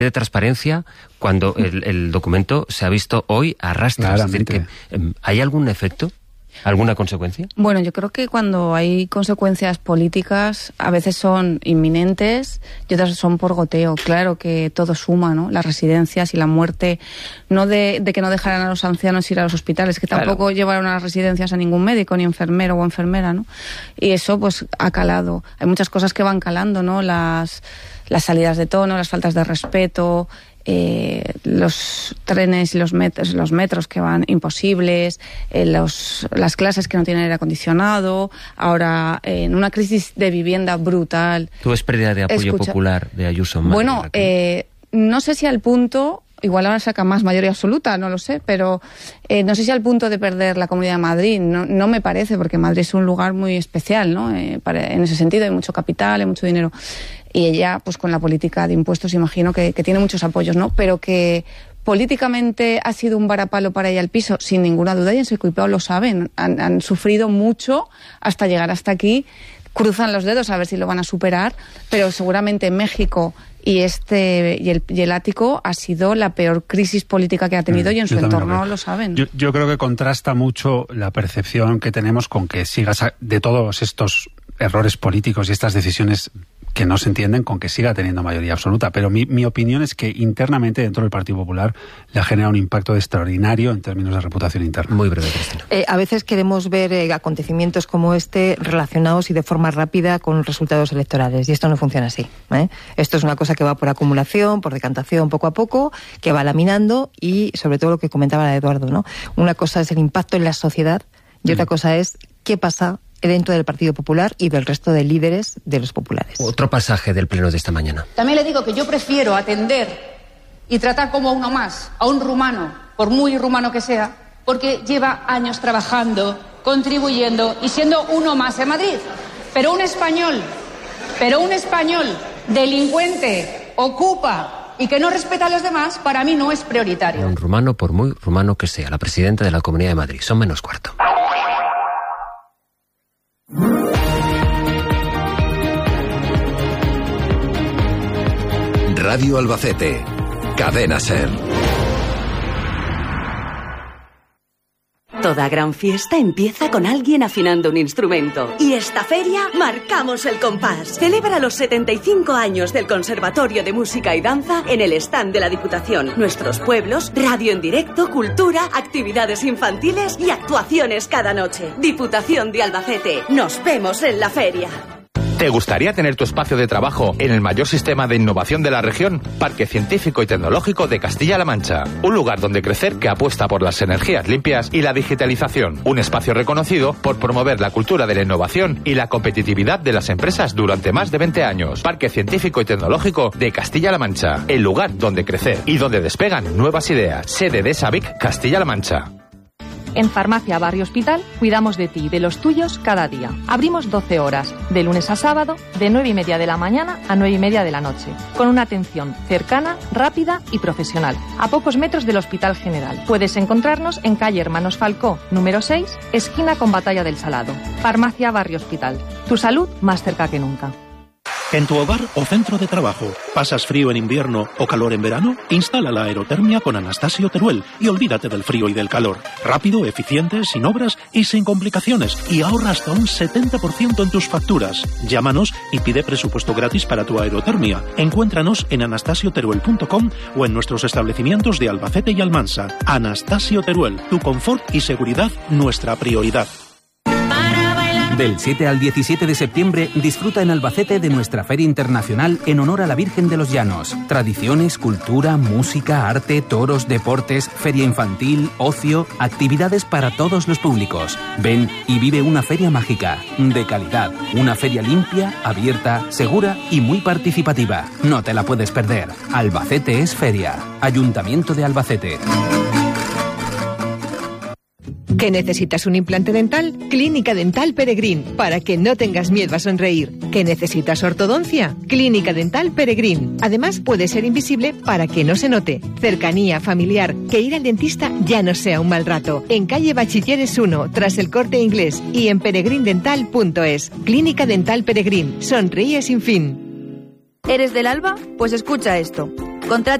de transparencia cuando el documento se ha visto hoy a rastras. Es decir, que, ¿hay algún efecto? ¿Alguna consecuencia? Bueno, yo creo que cuando hay consecuencias políticas, a veces son inminentes y otras son por goteo. Claro que todo suma, ¿no? Las residencias y la muerte, no de que no dejaran a los ancianos ir a los hospitales, que tampoco llevaron a las residencias a ningún médico, ni enfermero o enfermera, ¿no? Y eso, pues, ha calado. Hay muchas cosas que van calando, ¿no? Las salidas de tono, las faltas de respeto, los trenes y los metros que van imposibles, las clases que no tienen aire acondicionado, ahora en una crisis de vivienda brutal. ¿Tú ves pérdida de apoyo popular de Ayuso? Bueno, no sé si al punto, igual ahora saca más mayoría absoluta, no lo sé, pero no sé si al punto de perder la Comunidad de Madrid, no me parece, porque Madrid es un lugar muy especial, ¿no? En ese sentido hay mucho capital, hay mucho dinero. Y ella, pues con la política de impuestos, imagino que tiene muchos apoyos, ¿no? Pero que políticamente ha sido un varapalo para ella el piso, sin ninguna duda, y en su equipo lo saben. Han sufrido mucho hasta llegar hasta aquí. Cruzan los dedos a ver si lo van a superar, pero seguramente México y el ático ha sido la peor crisis política que ha tenido y en su entorno lo saben. Yo creo que contrasta mucho la percepción que tenemos con que sigas de todos estos errores políticos y estas decisiones que no se entienden, con que siga teniendo mayoría absoluta. Pero mi opinión es que internamente dentro del Partido Popular le ha generado un impacto extraordinario en términos de reputación interna. Muy breve, Cristina. A veces queremos ver acontecimientos como este relacionados y de forma rápida con resultados electorales, y esto no funciona así, ¿eh? Esto es una cosa que va por acumulación, por decantación, poco a poco, que va laminando, y sobre todo lo que comentaba Eduardo, ¿no? Una cosa es el impacto en la sociedad y otra cosa es qué pasa dentro del Partido Popular y del resto de líderes de los populares. Otro pasaje del pleno de esta mañana. También le digo que yo prefiero atender y tratar como uno más a un rumano, por muy rumano que sea, porque lleva años trabajando, contribuyendo y siendo uno más en Madrid. Pero un español delincuente, ocupa y que no respeta a los demás, para mí no es prioritario. Un rumano, por muy rumano que sea, la presidenta de la Comunidad de Madrid. Son menos cuarto. Radio Albacete, Cadena SER. Toda gran fiesta empieza con alguien afinando un instrumento. Y esta feria marcamos el compás. Celebra los 75 años del Conservatorio de Música y Danza en el stand de la Diputación. Nuestros pueblos, radio en directo, cultura, actividades infantiles y actuaciones cada noche. Diputación de Albacete. Nos vemos en la feria. ¿Te gustaría tener tu espacio de trabajo en el mayor sistema de innovación de la región? Parque Científico y Tecnológico de Castilla-La Mancha. Un lugar donde crecer que apuesta por las energías limpias y la digitalización. Un espacio reconocido por promover la cultura de la innovación y la competitividad de las empresas durante más de 20 años. Parque Científico y Tecnológico de Castilla-La Mancha. El lugar donde crecer y donde despegan nuevas ideas. Sede de SABIC Castilla-La Mancha. En Farmacia Barrio Hospital cuidamos de ti y de los tuyos cada día. Abrimos 12 horas, de lunes a sábado, de 9:30 de la mañana a 9:30 de la noche, con una atención cercana, rápida y profesional, a pocos metros del Hospital General. Puedes encontrarnos en calle Hermanos Falcó, número 6, esquina con Batalla del Salado. Farmacia Barrio Hospital. Tu salud más cerca que nunca. ¿En tu hogar o centro de trabajo pasas frío en invierno o calor en verano? Instala la aerotermia con Anastasio Teruel y olvídate del frío y del calor. Rápido, eficiente, sin obras y sin complicaciones. Y ahorra hasta un 70% en tus facturas. Llámanos y pide presupuesto gratis para tu aerotermia. Encuéntranos en anastasioteruel.com o en nuestros establecimientos de Albacete y Almansa. Anastasio Teruel, tu confort y seguridad, nuestra prioridad. Del 7 al 17 de septiembre disfruta en Albacete de nuestra Feria Internacional en honor a la Virgen de los Llanos. Tradiciones, cultura, música, arte, toros, deportes, feria infantil, ocio, actividades para todos los públicos. Ven y vive una feria mágica, de calidad. Una feria limpia, abierta, segura y muy participativa. No te la puedes perder. Albacete es feria. Ayuntamiento de Albacete. ¿Que necesitas un implante dental? Clínica Dental Peregrín, para que no tengas miedo a sonreír. ¿Que necesitas ortodoncia? Clínica Dental Peregrín. Además, puede ser invisible para que no se note. Cercanía, familiar, que ir al dentista ya no sea un mal rato. En calle Bachilleres 1, tras el Corte Inglés, y en peregrindental.es. Clínica Dental Peregrín. Sonríe sin fin. ¿Eres del Alba? Pues escucha esto. Contrata